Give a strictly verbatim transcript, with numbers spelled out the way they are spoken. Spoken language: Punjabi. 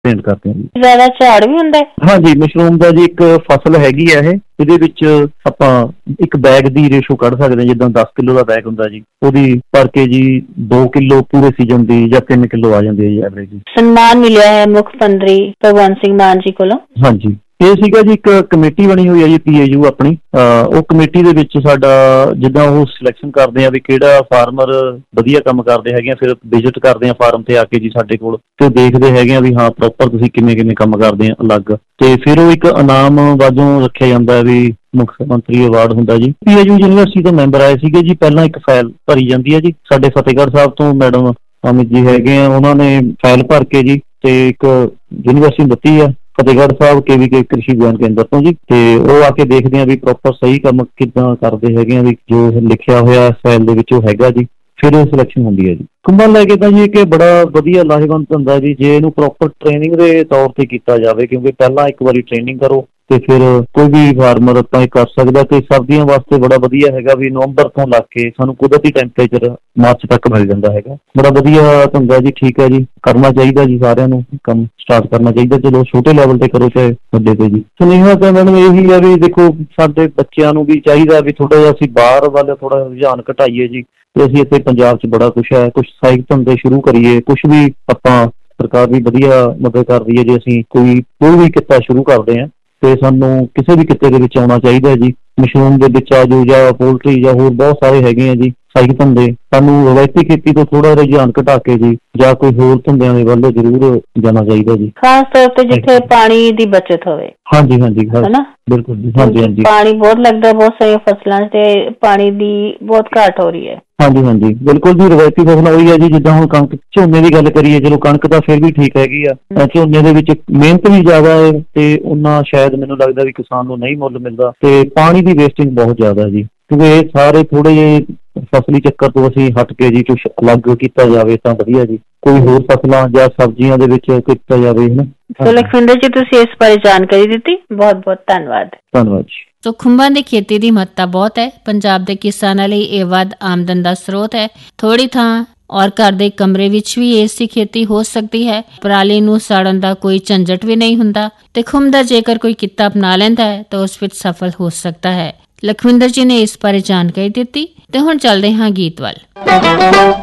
ਪੇਂਟ ਕਰਦੇ ਹਾਂ ਜੀ। ਜ਼ਿਆਦਾ ਝਾੜ ਵੀ ਹੁੰਦਾ? ਹਾਂਜੀ, ਮਸ਼ਰੂਮ ਦਾ ਜੀ ਇੱਕ ਫਸਲ ਹੈਗੀ ਆ ਇਹ, ਇਹਦੇ ਵਿੱਚ ਆਪਾਂ ਇੱਕ ਬੈਗ ਦੀ ਰੇਸ਼ੋ ਕੱਢ ਸਕਦੇ ਹਾਂ। ਜਿੱਦਾਂ ਦਸ ਕਿਲੋ ਦਾ ਬੈਗ ਹੁੰਦਾ ਜੀ, ਉਹਦੀ ਭਰ ਕੇ ਜੀ ਦੋ ਕਿਲੋ ਪੂਰੇ ਸੀਜ਼ਨ ਦੀ ਜਾਂ ਤਿੰਨ ਕਿਲੋ ਆ ਜਾਂਦੀ ਹੈ ਜੀ ਐਵਰੇਜ। ਸਨਮਾਨ ਮਿਲਿਆ ਹੈ ਮੁੱਖ ਮੰਤਰੀ ਭਗਵੰਤ ਸਿੰਘ ਮਾਨ ਜੀ ਕੋਲੋਂ? ਹਾਂਜੀ, ਇਹ ਸੀਗਾ ਜੀ ਇੱਕ ਕਮੇਟੀ ਬਣੀ ਹੋਈ ਹੈ ਜੀ ਪੀ ਏ ਯੂ ਆਪਣੀ। ਉਹ ਕਮੇਟੀ ਦੇ ਵਿੱਚ ਸਾਡਾ ਜਿੱਦਾਂ ਉਹ ਸਿਲੈਕਸ਼ਨ ਕਰਦੇ ਆ ਵੀ ਕਿਹੜਾ ਫਾਰਮਰ ਵਧੀਆ ਕੰਮ ਕਰਦੇ ਹੈਗੇ ਆ, ਫਿਰ ਵਿਜ਼ਿਟ ਕਰਦੇ ਆ ਫਾਰਮ ਤੇ ਆ ਕੇ ਜੀ ਸਾਡੇ ਕੋਲ, ਤੇ ਦੇਖਦੇ ਹੈਗੇ ਆ ਵੀ ਹਾਂ ਪ੍ਰੋਪਰ ਤੁਸੀਂ ਕਿਵੇਂ ਕਿਵੇਂ ਕੰਮ ਕਰਦੇ ਆ ਅਲੱਗ, ਤੇ ਫਿਰ ਉਹ ਇੱਕ ਇਨਾਮ ਵਜੋਂ ਰੱਖਿਆ ਜਾਂਦਾ ਹੈ ਵੀ ਮੁੱਖ ਮੰਤਰੀ ਅਵਾਰਡ ਹੁੰਦਾ ਜੀ। ਪੀ ਏ ਯੂ ਯੂਨੀਵਰਸਿਟੀ ਤੋਂ ਮੈਂਬਰ ਆਏ ਸੀਗੇ ਜੀ। ਪਹਿਲਾਂ ਇੱਕ ਫਾਈਲ ਭਰੀ ਜਾਂਦੀ ਹੈ ਜੀ, ਸਾਡੇ ਫਤਿਹਗੜ੍ਹ ਸਾਹਿਬ ਤੋਂ ਮੈਡਮ ਅਮਿਤ ਜੀ ਹੈਗੇ ਆ, ਉਹਨਾਂ ਨੇ ਫਾਈਲ ਭਰ ਕੇ ਜੀ ਤੇ ਇੱਕ ਯੂਨੀਵਰਸਿਟੀ ਦਿੱਤੀ ਆ ਫਤਿਹਗੜ੍ਹ ਸਾਹਿਬ ਕੇ ਵੀ ਕੇ ਕ੍ਰਿਸ਼ੀ ਵਿਗਿਆਨ ਕੇਂਦਰ ਤੋਂ ਜੀ, ਤੇ ਉਹ ਆ ਕੇ ਦੇਖਦੇ ਆ ਵੀ ਪ੍ਰੋਪਰ ਸਹੀ ਕੰਮ ਕਿੱਦਾਂ ਕਰਦੇ ਹੈਗੇ ਆ, ਵੀ ਜੋ ਲਿਖਿਆ ਹੋਇਆ ਫਾਈਲ ਦੇ ਵਿੱਚ ਉਹ ਹੈਗਾ ਜੀ, ਫਿਰ ਉਹ ਸਿਲੈਕਸ਼ਨ ਹੁੰਦੀ ਹੈ ਜੀ। ਖੁੰਭਾਂ ਲੈ ਕੇ ਤਾਂ ਜੀ ਕਿ ਬੜਾ ਵਧੀਆ ਲਾਹੇਵੰਦ ਹੁੰਦਾ ਜੀ ਜੇ ਇਹਨੂੰ ਪ੍ਰੋਪਰ ਟ੍ਰੇਨਿੰਗ ਦੇ ਤੌਰ ਤੇ ਕੀਤਾ ਜਾਵੇ, ਕਿਉਂਕਿ ਪਹਿਲਾਂ ਇੱਕ ਵਾਰੀ ਟ੍ਰੇਨਿੰਗ ਕਰੋ ਤੇ ਫਿਰ ਕੋਈ ਵੀ ਫਾਰਮਰ ਆਪਾਂ ਇਹ ਕਰ ਸਕਦਾ। ਤੇ ਸਰਦੀਆਂ ਵਾਸਤੇ ਬੜਾ ਵਧੀਆ ਹੈਗਾ ਵੀ ਨਵੰਬਰ ਤੋਂ ਲੱਗ ਕੇ ਸਾਨੂੰ ਕੁਦਰਤੀ ਟੈਂਪਰੇਚਰ ਮਾਰਚ ਤੱਕ ਮਿਲ ਜਾਂਦਾ ਹੈਗਾ। ਬੜਾ ਵਧੀਆ ਧੰਦਾ ਜੀ। ਠੀਕ ਹੈ ਜੀ, ਕਰਨਾ ਚਾਹੀਦਾ ਜੀ, ਸਾਰਿਆਂ ਨੂੰ ਕੰਮ ਸਟਾਰਟ ਕਰਨਾ ਚਾਹੀਦਾ, ਚਲੋ ਛੋਟੇ ਲੈਵਲ ਤੇ ਕਰੋ ਚਾਹੇ ਵੱਡੇ ਤੇ ਜੀ। ਸੁਨੇਹਾ ਤਾਂ ਮੈਨੂੰ ਇਹੀ ਹੈ ਵੀ ਦੇਖੋ ਸਾਡੇ ਬੱਚਿਆਂ ਨੂੰ ਵੀ ਚਾਹੀਦਾ ਵੀ ਥੋੜ੍ਹਾ ਜਿਹਾ ਅਸੀਂ ਬਾਹਰ ਵੱਲ ਥੋੜ੍ਹਾ ਰੁਝਾਨ ਘਟਾਈਏ ਜੀ, ਤੇ ਅਸੀਂ ਇੱਥੇ ਪੰਜਾਬ 'ਚ ਬੜਾ ਕੁਛ ਹੈ, ਕੁਛ ਸਹਾਇਕ ਧੰਦੇ ਸ਼ੁਰੂ ਕਰੀਏ, ਕੁਛ ਵੀ ਆਪਾਂ ਸਰਕਾਰ ਵੀ ਵਧੀਆ ਮਦਦ ਕਰ ਰਹੀ ਹੈ ਜੇ ਅਸੀਂ ਕੋਈ ਕੋਈ ਵੀ ਕਿੱਤਾ ਸ਼ੁਰੂ ਕਰਦੇ ਹਾਂ, ਤੇ ਸਾਨੂੰ ਕਿਸੇ ਵੀ ਕਿੱਤੇ ਦੇ ਵਿੱਚ ਆਉਣਾ ਚਾਹੀਦਾ ਜੀ। ਮਸ਼ਰੂਮ ਦੇ ਵਿੱਚ ਆ ਜਾਓ ਜਾਂ ਪੋਲਟਰੀ ਜਾਂ ਹੋਰ ਬਹੁਤ ਸਾਰੇ ਹੈਗੇ ਆ ਜੀ ਸਹਾਇਕ ਧੰਦੇ। ਸਾਨੂੰ ਰਵਾਇਤੀ ਖੇਤੀ ਤੋਂ ਥੋੜਾ ਰੁਝਾਨ ਘਟਾ ਕੇ ਜੀ ਜਾਂ ਕੋਈ ਹੋਰ ਧੰਦਿਆਂ ਦੇ ਵੱਲ ਜ਼ਰੂਰ ਜਾਣਾ ਚਾਹੀਦਾ ਜੀ, ਖਾਸ ਤੌਰ ਤੇ ਜਿੱਥੇ ਪਾਣੀ ਦੀ ਬਚਤ ਹੋਵੇ। ਹਾਂਜੀ ਹਾਂਜੀ ਹਨਾ, ਬਿਲਕੁਲ ਜੀ। ਹਾਂਜੀ ਹਾਂਜੀ, ਪਾਣੀ ਬਹੁਤ ਲੱਗਦਾ ਬਹੁਤ ਸਾਰੀਆਂ ਫਸਲਾਂ ਤੇ ਪਾਣੀ ਦੀ ਬਹੁਤ ਘਾਟ ਹੋ ਰਹੀ ਹੈ। ਹਾਂਜੀ ਹਾਂਜੀ ਬਿਲਕੁਲ ਜੀ। ਰਵਾਇਤੀ ਫਸਲ ਉਹੀ ਹੈ ਜੀ, ਜਿੱਦਾਂ ਹੁਣ ਕਣਕ ਝੋਨੇ ਦੀ ਗੱਲ ਕਰੀਏ, ਚਲੋ ਕਣਕ ਤਾਂ ਫਿਰ ਵੀ ਠੀਕ ਹੈਗੀ ਆ, ਝੋਨੇ ਦੇ ਵਿੱਚ ਮਿਹਨਤ ਵੀ ਜ਼ਿਆਦਾ ਹੈ ਤੇ ਉਹਨਾਂ ਸ਼ਾਇਦ ਮੈਨੂੰ ਲੱਗਦਾ ਵੀ ਕਿਸਾਨ ਨੂੰ ਨਹੀਂ ਮੁੱਲ ਮਿਲਦਾ, ਤੇ ਪਾਣੀ ਦੀ ਵੇਸਟਿੰਗ ਬਹੁਤ ਜ਼ਿਆਦਾ ਜੀ। ਕਿਉਂਕਿ ਇਹ ਸਾਰੇ ਥੋੜੇ ਜਿਹੇ ਫਸਲੀ ਚੱਕਰ ਤੋਂ ਅਸੀਂ ਹਟ ਕੇ ਜੀ ਕੁਛ ਅਲੱਗ ਕੀਤਾ ਜਾਵੇ ਤਾਂ ਵਧੀਆ ਜੀ, ਕੋਈ ਹੋਰ ਫਸਲਾਂ ਜਾਂ ਸਬਜ਼ੀਆਂ ਦੇ ਵਿੱਚ ਕੀਤਾ ਜਾਵੇ ਹੈ ਨਾ। ਸੋ ਲਖਵਿੰਦਰ ਜੀ, ਤੁਸੀਂ ਇਸ ਬਾਰੇ ਜਾਣਕਾਰੀ ਦਿੱਤੀ, ਬਹੁਤ ਬਹੁਤ ਧੰਨਵਾਦ। ਧੰਨਵਾਦ ਜੀ। ਸੋ ਖੁੰਭਾਂ ਦੀ ਖੇਤੀ ਦੀ ਮਹੱਤਤਾ ਬਹੁਤ ਹੈ। ਪੰਜਾਬ ਦੇ ਕਿਸਾਨਾਂ ਲਈ ਇਹ ਵੱਧ ਆਮਦਨ ਦਾ ਸਰੋਤ ਹੈ। ਥੋੜੀ ਥਾਂ ਔਰ ਘਰ ਦੇ ਕਮਰੇ ਵਿੱਚ ਵੀ ਇਸ ਦੀ ਖੇਤੀ ਹੋ ਸਕਦੀ ਹੈ। ਪਰਾਲੀ ਨੂੰ ਸਾੜਨ ਦਾ ਕੋਈ ਝੰਜਟ ਵੀ ਨਹੀਂ ਹੁੰਦਾ, ਤੇ ਖੁੰਭ ਦਾ ਜੇਕਰ ਕੋਈ ਕਿੱਤਾ ਅਪਣਾ ਲੈਂਦਾ ਹੈ ਤਾਂ ਉਸ ਵਿੱਚ ਸਫਲ ਹੋ ਸਕਦਾ ਹੈ। ਲਖਵਿੰਦਰ ਜੀ ਨੇ ਇਸ ਬਾਰੇ ਜਾਣਕਾਰੀ ਦਿੱਤੀ, ਤੇ ਹੁਣ ਚੱਲਦੇ ਹਾਂ ਗੀਤ ਵੱਲ।